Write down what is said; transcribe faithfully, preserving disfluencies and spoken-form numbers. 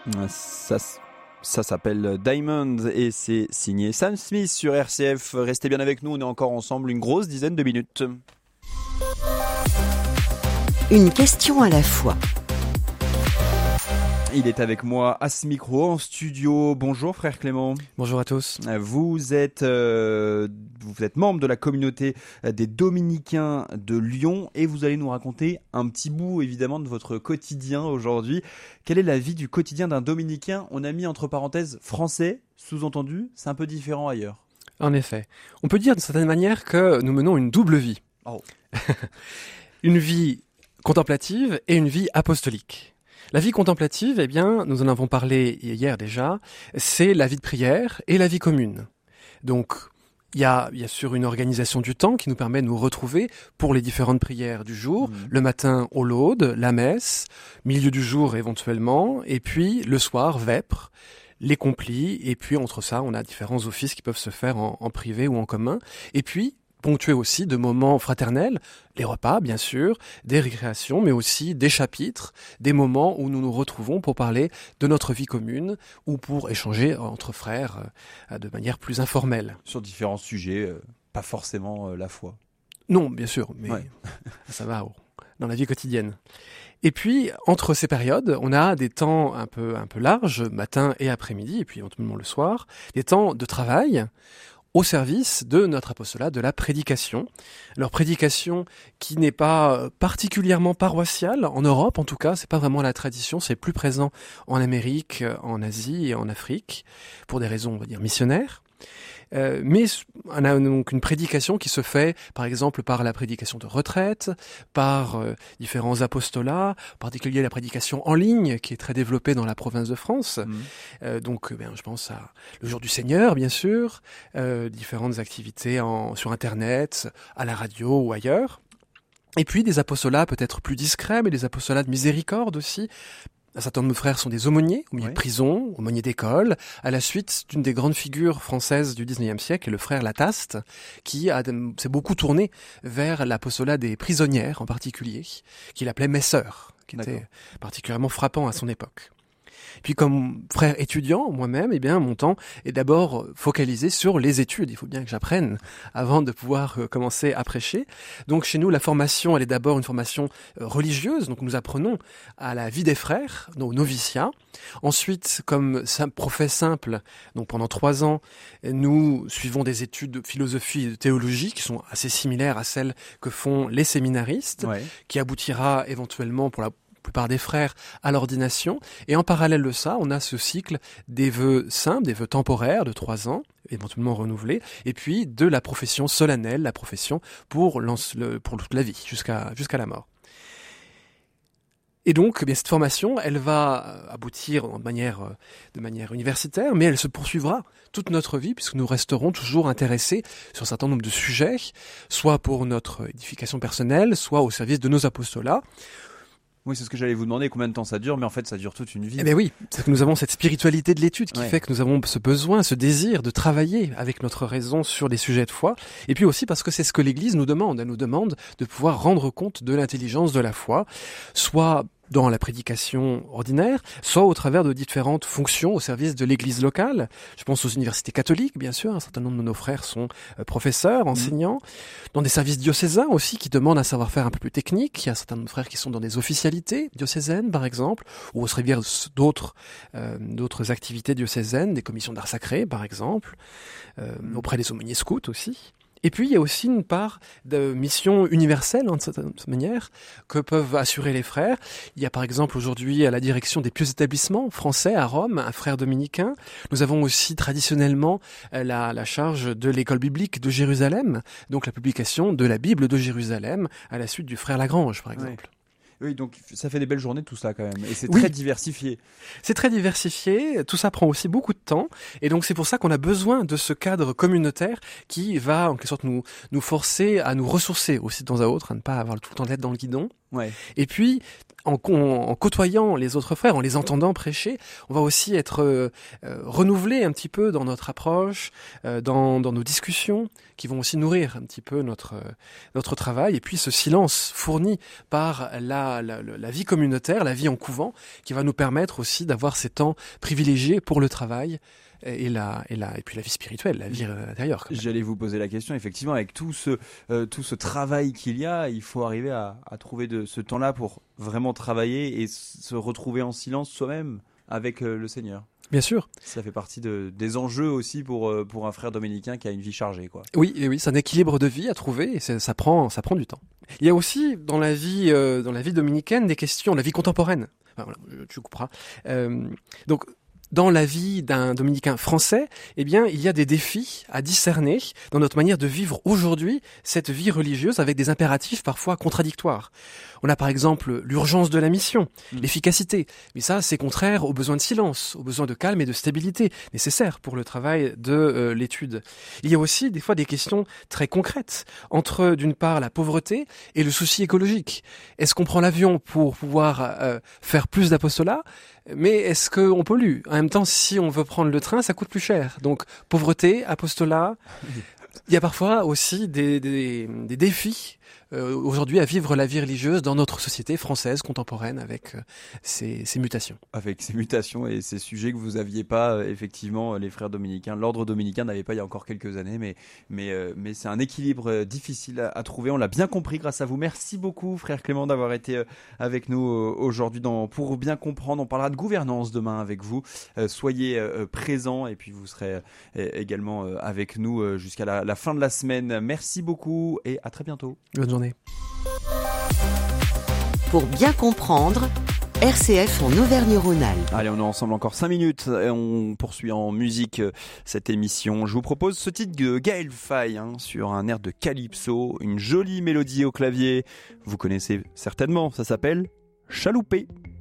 Ça, ça s'appelle Diamond et c'est signé Sam Smith sur R C F. Restez bien avec nous, on est encore ensemble une grosse dizaine de minutes. Une question à la fois. Il est avec moi à ce micro en studio. Bonjour frère Clément. Bonjour à tous. Vous êtes, euh, vous êtes membre de la communauté des Dominicains de Lyon et vous allez nous raconter un petit bout évidemment de votre quotidien aujourd'hui. Quelle est la vie du quotidien d'un Dominicain ? On a mis entre parenthèses français, sous-entendu, c'est un peu différent ailleurs. En effet. On peut dire d'une certaine manière que nous menons une double vie. Oh. Une vie contemplative et une vie apostolique. La vie contemplative, eh bien, nous en avons parlé hier déjà, c'est la vie de prière et la vie commune. Donc, il y a bien sûr une organisation du temps qui nous permet de nous retrouver pour les différentes prières du jour, mmh. le matin au laude, la messe, milieu du jour éventuellement, et puis le soir, vêpres, les complis, et puis entre ça, on a différents offices qui peuvent se faire en, en privé ou en commun, et puis ponctué aussi de moments fraternels, les repas bien sûr, des récréations, mais aussi des chapitres, des moments où nous nous retrouvons pour parler de notre vie commune ou pour échanger entre frères euh, de manière plus informelle. Sur différents sujets, euh, pas forcément euh, la foi. Non, bien sûr, mais ouais. Ça va dans la vie quotidienne. Et puis, entre ces périodes, on a des temps un peu, un peu larges, matin et après-midi, et puis éventuellement le soir, des temps de travail, au service de notre apostolat, de la prédication. Alors prédication qui n'est pas particulièrement paroissiale, en Europe en tout cas, c'est pas vraiment la tradition, c'est plus présent en Amérique, en Asie et en Afrique, pour des raisons, on va dire, missionnaires. Euh, mais on a donc une prédication qui se fait, par exemple, par la prédication de retraite, par euh, différents apostolats, en particulier la prédication en ligne, qui est très développée dans la province de France. Mmh. Euh, donc, ben, je pense à le jour du Seigneur, bien sûr, euh, différentes activités en, sur Internet, à la radio ou ailleurs. Et puis des apostolats peut-être plus discrets, mais des apostolats de miséricorde aussi. Un certain nombre de frères sont des aumôniers, aumôniers de prison, aumôniers d'école, à la suite d'une des grandes figures françaises du dix-neuvième siècle, le frère Lataste, qui a, s'est beaucoup tourné vers l'apostolat des prisonnières en particulier, qu'il appelait mes sœurs, qui D'accord. était particulièrement frappant à son époque. Puis comme frère étudiant, moi-même, eh bien, mon temps est d'abord focalisé sur les études. Il faut bien que j'apprenne avant de pouvoir euh, commencer à prêcher. Donc chez nous, la formation, elle est d'abord une formation euh, religieuse. Donc nous apprenons à la vie des frères, nos noviciats. Ensuite, comme prophète simple, donc pendant trois ans, nous suivons des études de philosophie et de théologie qui sont assez similaires à celles que font les séminaristes, ouais. qui aboutira éventuellement pour la plupart des frères à l'ordination. Et en parallèle de ça, on a ce cycle des vœux simples, des vœux temporaires de trois ans, éventuellement renouvelés, et puis de la profession solennelle, la profession pour, le, pour toute la vie, jusqu'à, jusqu'à la mort. Et donc, eh bien, cette formation, elle va aboutir de manière, de manière universitaire, mais elle se poursuivra toute notre vie, puisque nous resterons toujours intéressés sur un certain nombre de sujets, soit pour notre édification personnelle, soit au service de nos apostolats. Oui, c'est ce que j'allais vous demander, combien de temps ça dure, mais en fait ça dure toute une vie. Eh bien oui, c'est que nous avons cette spiritualité de l'étude qui ouais. fait que nous avons ce besoin, ce désir de travailler avec notre raison sur les sujets de foi, et puis aussi parce que c'est ce que l'Église nous demande. Elle nous demande de pouvoir rendre compte de l'intelligence de la foi, soit dans la prédication ordinaire, soit au travers de différentes fonctions au service de l'Église locale. Je pense aux universités catholiques, bien sûr, un certain nombre de nos frères sont euh, professeurs, enseignants, mmh. dans des services diocésains aussi qui demandent un savoir-faire un peu plus technique. Il y a un certain nombre de frères qui sont dans des officialités diocésaines, par exemple, ou au service d'autres, euh, d'autres activités diocésaines, des commissions d'art sacré, par exemple, euh, mmh. auprès des aumôniers scouts aussi. Et puis, il y a aussi une part de mission universelle, en certaine manière, que peuvent assurer les frères. Il y a par exemple aujourd'hui à la direction des pieux établissements français à Rome, un frère dominicain. Nous avons aussi traditionnellement la, la charge de l'école biblique de Jérusalem, donc la publication de la Bible de Jérusalem à la suite du frère Lagrange, par exemple. Oui. Oui, donc ça fait des belles journées tout ça quand même, et c'est oui. très diversifié. C'est très diversifié, tout ça prend aussi beaucoup de temps, et donc c'est pour ça qu'on a besoin de ce cadre communautaire qui va en quelque sorte nous, nous forcer à nous ressourcer aussi de temps à autre, à ne pas avoir tout le temps d'être dans le guidon. Ouais. Et puis, en, en côtoyant les autres frères, en les entendant prêcher, on va aussi être euh, euh, renouvelé un petit peu dans notre approche, euh, dans, dans nos discussions, qui vont aussi nourrir un petit peu notre, euh, notre travail. Et puis ce silence fourni par la, la, la vie communautaire, la vie en couvent, qui va nous permettre aussi d'avoir ces temps privilégiés pour le travail, et la et la et puis la vie spirituelle, la vie intérieure. J'allais vous poser la question, effectivement, avec tout ce euh, tout ce travail qu'il y a, il faut arriver à, à trouver de ce temps-là pour vraiment travailler et se retrouver en silence soi-même avec euh, le Seigneur. Bien sûr. Ça fait partie de, des enjeux aussi pour euh, pour un frère dominicain qui a une vie chargée, quoi. Oui, et oui, c'est un équilibre de vie à trouver et ça prend ça prend du temps. Il y a aussi dans la vie euh, dans la vie dominicaine des questions, la vie contemporaine. Enfin, voilà, tu couperas. Euh, donc dans la vie d'un dominicain français, eh bien, il y a des défis à discerner dans notre manière de vivre aujourd'hui cette vie religieuse avec des impératifs parfois contradictoires. On a par exemple l'urgence de la mission, mmh. l'efficacité. Mais ça, c'est contraire aux besoins de silence, aux besoins de calme et de stabilité nécessaires pour le travail de euh, l'étude. Il y a aussi des fois des questions très concrètes entre, d'une part, la pauvreté et le souci écologique. Est-ce qu'on prend l'avion pour pouvoir euh, faire plus d'apostolat ? Mais est-ce qu'on pollue ? En même temps, si on veut prendre le train, ça coûte plus cher. Donc, pauvreté, apostolat. Il y a parfois aussi des, des, des défis euh, aujourd'hui à vivre la vie religieuse dans notre société française contemporaine avec euh, ces, ces mutations. Avec ces mutations et ces sujets que vous aviez pas, euh, effectivement, les frères dominicains, l'ordre dominicain n'avait pas il y a encore quelques années, mais, mais, euh, mais c'est un équilibre euh, difficile à, à trouver. On l'a bien compris grâce à vous. Merci beaucoup, frère Clément, d'avoir été euh, avec nous euh, aujourd'hui dans, pour bien comprendre. On parlera de gouvernance demain avec vous. Euh, soyez euh, présents et puis vous serez euh, également euh, avec nous euh, jusqu'à la, la fin de la semaine. Merci beaucoup et à très bientôt. Bonne journée. Pour bien comprendre, R C F en Auvergne-Rhône-Alpes. Allez, on est ensemble encore cinq minutes et on poursuit en musique cette émission. Je vous propose ce titre de Gaël Faye hein, sur un air de Calypso, une jolie mélodie au clavier. Vous connaissez certainement, ça s'appelle Chaloupé.